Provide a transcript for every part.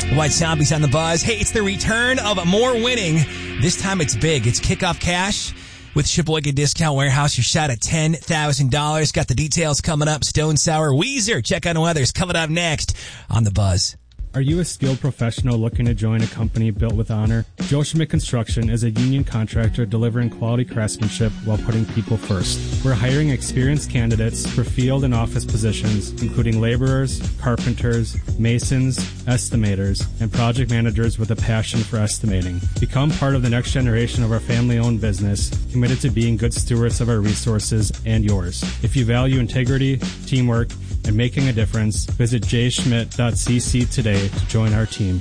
White Zombies on the Buzz. Hey, it's the return of more winning. This time it's big. It's kickoff cash with Sheboygan Discount Warehouse. You're shot at $10,000. Got the details coming up. Stone Sour, Weezer, Check on Weathers coming up next on the Buzz. Are you a skilled professional looking to join a company built with honor? Joe Schmidt Construction is a union contractor delivering quality craftsmanship while putting people first. We're hiring experienced candidates for field and office positions, including laborers, carpenters, masons, estimators, and project managers with a passion for estimating. Become part of the next generation of our family-owned business, committed to being good stewards of our resources and yours. If you value integrity, teamwork, and making a difference, visit jschmidt.cc today to join our team.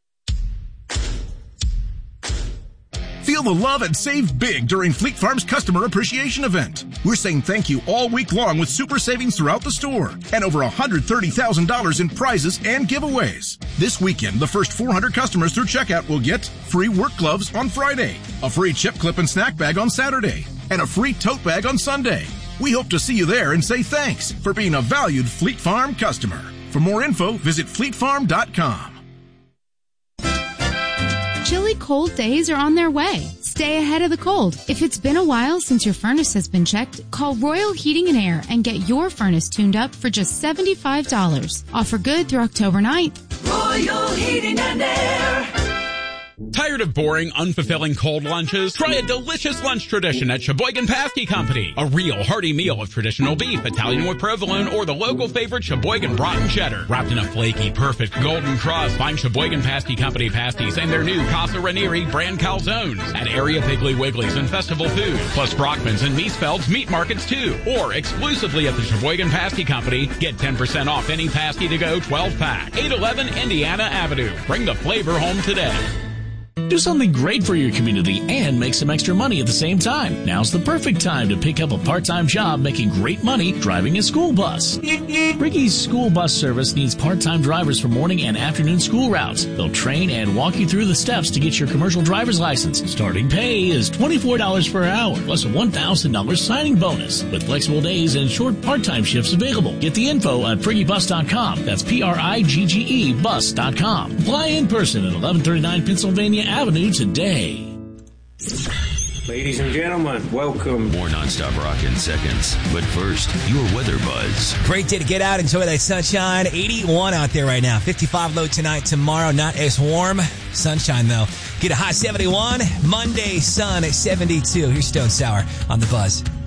Feel the love and save big during Fleet Farm's Customer Appreciation Event. We're saying thank you all week long with super savings throughout the store and over $130,000 in prizes and giveaways. This weekend, the first 400 customers through checkout will get free work gloves on Friday, a free chip clip and snack bag on Saturday, and a free tote bag on Sunday. We hope to see you there and say thanks for being a valued Fleet Farm customer. For more info, visit fleetfarm.com. Chilly cold days are on their way. Stay ahead of the cold. If it's been a while since your furnace has been checked, call Royal Heating and Air and get your furnace tuned up for just $75. Offer good through October 9th. Royal Heating and Air. Tired of boring, unfulfilling cold lunches? Try a delicious lunch tradition at Sheboygan Pasty Company. A real hearty meal of traditional beef, Italian with provolone, or the local favorite Sheboygan Broughton Cheddar. Wrapped in a flaky, perfect golden crust, find Sheboygan Pasty Company pasties and their new Casa Ranieri brand calzones at area Piggly Wigglies and Festival Food, plus Brockman's and Miesfeld's meat markets too. Or exclusively at the Sheboygan Pasty Company, get 10% off any pasty to go 12-pack. 811 Indiana Avenue. Bring the flavor home today. Do something great for your community and make some extra money at the same time. Now's the perfect time to pick up a part-time job making great money driving a school bus. Briggy's school bus service needs part-time drivers for morning and afternoon school routes. They'll train and walk you through the steps to get your commercial driver's license. Starting pay is $24 per hour, plus a $1,000 signing bonus, with flexible days and short part-time shifts available. Get the info at priggybus.com. That's P-R-I-G-G-E bus.com. Apply in person at 1139 Pennsylvania Avenue today. Ladies and gentlemen, welcome. More nonstop rock in seconds. But first, your weather buzz. Great day to get out, enjoy that sunshine. 81 out there right now. 55 low tonight, tomorrow not as warm. Sunshine though. Get a high 71. Monday sun at 72. Here's Stone Sour on the Buzz.